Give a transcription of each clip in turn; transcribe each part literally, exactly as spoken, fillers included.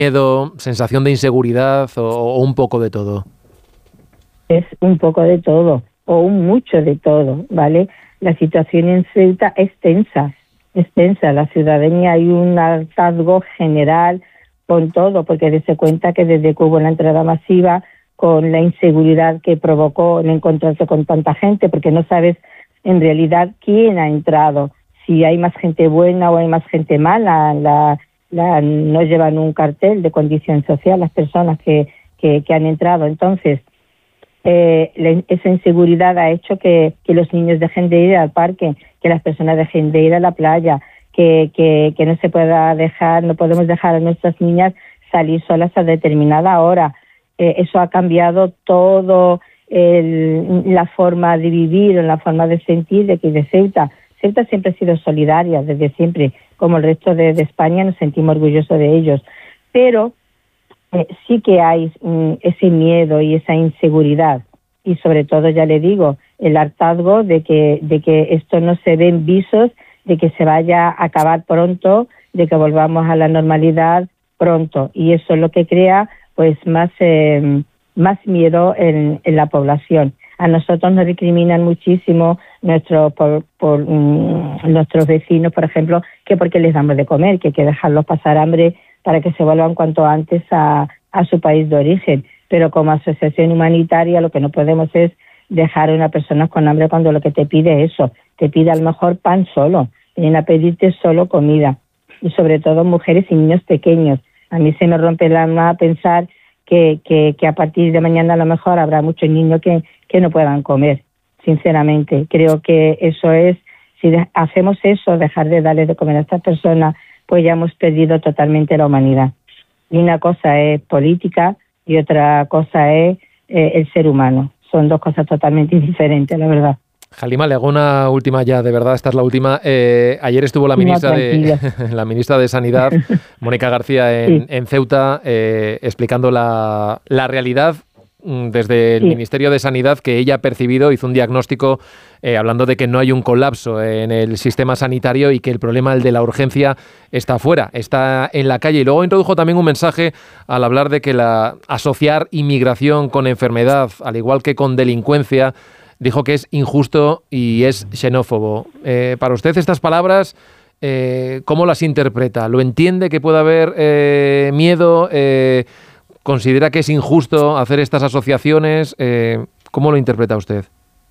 miedo, sensación de inseguridad o, o un poco de todo? Es un poco de todo, o un mucho de todo, ¿vale? La situación en Ceuta es tensa, es tensa. La ciudadanía, hay un hartazgo general con todo, porque dése cuenta que desde que hubo la entrada masiva, con la inseguridad que provocó el encontrarse con tanta gente, porque no sabes en realidad quién ha entrado, si hay más gente buena o hay más gente mala. La, la, no llevan un cartel de condición social las personas que, que, que han entrado. Entonces, eh, la, esa inseguridad ha hecho que, que los niños dejen de ir al parque, que las personas dejen de ir a la playa, que, que, que no se pueda dejar, no podemos dejar a nuestras niñas salir solas a determinada hora. Eh, eso ha cambiado todo el, la forma de vivir, la forma de sentir de que de Ceuta. Ceuta siempre ha sido solidaria, desde siempre, como el resto de, de España, nos sentimos orgullosos de ellos. Pero eh, sí que hay mm, ese miedo y esa inseguridad. Y sobre todo, ya le digo, el hartazgo de que, de que esto no se ven visos, de que se vaya a acabar pronto, de que volvamos a la normalidad pronto. Y eso es lo que crea pues más eh, más miedo en, en la población. A nosotros nos recriminan muchísimo nuestros por, por um, nuestros vecinos, por ejemplo, que porque les damos de comer, que hay que dejarlos pasar hambre para que se vuelvan cuanto antes a, a su país de origen. Pero como asociación humanitaria lo que no podemos es dejar a una persona con hambre cuando lo que te pide es eso, te pide a lo mejor pan solo, vienen a pedirte solo comida, y sobre todo mujeres y niños pequeños. A mí se me rompe el alma pensar que, que, que a partir de mañana a lo mejor habrá muchos niños que, que no puedan comer, sinceramente. Creo que eso es, si de, hacemos eso, dejar de darle de comer a estas personas, pues ya hemos perdido totalmente la humanidad. Y una cosa es política y otra cosa es eh, el ser humano. Son dos cosas totalmente diferentes, la verdad. Halima, le hago una última ya, de verdad, esta es la última. Eh, ayer estuvo la ministra, no, de, la ministra de Sanidad, Mónica García, en, sí. en Ceuta, eh, explicando la, la realidad desde el sí. Ministerio de Sanidad que ella ha percibido, hizo un diagnóstico eh, hablando de que no hay un colapso en el sistema sanitario y que el problema, el de la urgencia, está fuera, está en la calle. Y luego introdujo también un mensaje al hablar de que la asociar inmigración con enfermedad, al igual que con delincuencia, dijo que es injusto y es xenófobo. Eh, para usted estas palabras, eh, ¿cómo las interpreta? ¿Lo entiende que puede haber eh, miedo? Eh, ¿Considera que es injusto hacer estas asociaciones? Eh, ¿Cómo lo interpreta usted?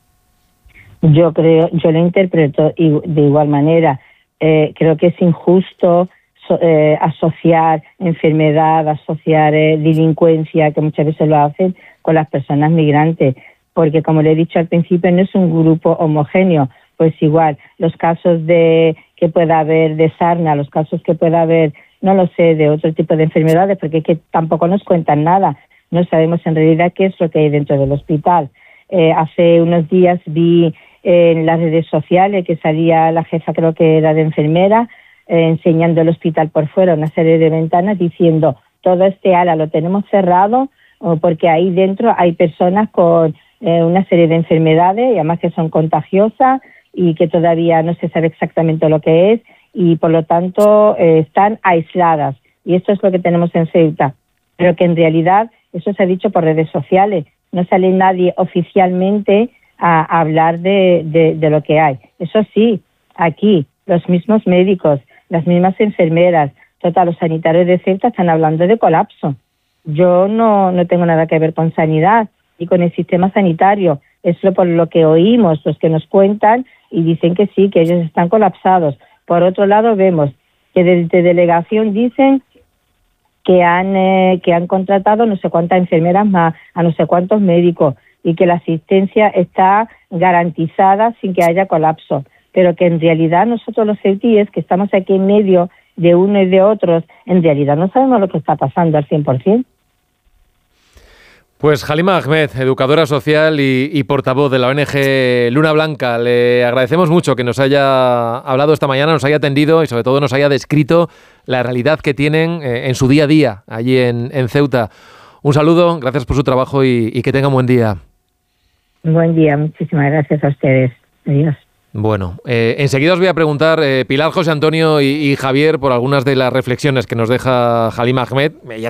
Yo creo, yo lo interpreto de igual manera. Eh, creo que es injusto so, eh, asociar enfermedad, asociar eh, delincuencia, que muchas veces lo hacen, con las personas migrantes. Porque, como le he dicho al principio, no es un grupo homogéneo. Pues igual, los casos de que pueda haber de sarna, los casos que pueda haber, no lo sé, de otro tipo de enfermedades, porque es que tampoco nos cuentan nada. No sabemos en realidad qué es lo que hay dentro del hospital. Eh, hace unos días vi eh, en las redes sociales que salía la jefa, creo que era de enfermera, eh, enseñando el hospital por fuera, una serie de ventanas, diciendo todo este ala lo tenemos cerrado oh, porque ahí dentro hay personas con Eh, una serie de enfermedades y además que son contagiosas y que todavía no se sabe exactamente lo que es y por lo tanto eh, están aisladas, y esto es lo que tenemos en Ceuta, pero que en realidad eso se ha dicho por redes sociales, no sale nadie oficialmente a, a hablar de, de, de lo que hay. Eso sí, aquí los mismos médicos, las mismas enfermeras, todos los sanitarios de Ceuta están hablando de colapso. Yo no, no tengo nada que ver con sanidad y con el sistema sanitario, es lo por lo que oímos, los que nos cuentan y dicen que sí, que ellos están colapsados. Por otro lado, vemos que desde delegación dicen que han eh, que han contratado no sé cuántas enfermeras más, a no sé cuántos médicos, y que la asistencia está garantizada sin que haya colapso, pero que en realidad nosotros los ceutíes, que estamos aquí en medio de uno y de otros, en realidad no sabemos lo que está pasando al cien por ciento. Pues Halima Ahmed, educadora social y, y portavoz de la O N G Luna Blanca, le agradecemos mucho que nos haya hablado esta mañana, nos haya atendido y sobre todo nos haya descrito la realidad que tienen eh, en su día a día allí en, en Ceuta. Un saludo, gracias por su trabajo y, y que tenga un buen día. Un buen día, muchísimas gracias a ustedes. Adiós. Bueno, eh, enseguida os voy a preguntar, eh, Pilar, José Antonio y, y Javier, por algunas de las reflexiones que nos deja Halim Ahmed. Ya